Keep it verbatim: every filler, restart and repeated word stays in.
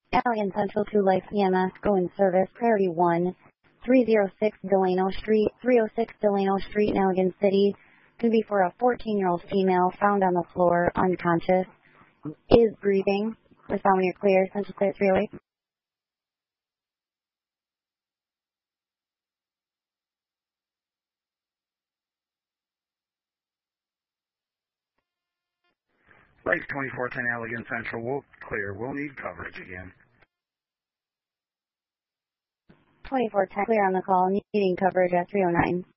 Allegan Central two Life E M S go in service. Priority one, three oh six Delano Street, three oh six Delano Street in Allegan City. Could be for a fourteen-year-old female found on the floor, unconscious, is breathing. Respond when you're clear. Central Clear three oh eight. Life twenty-four ten Allegan Central, we'll clear. We'll need coverage again. twenty-four ten clear on the call, needing coverage at three oh nine.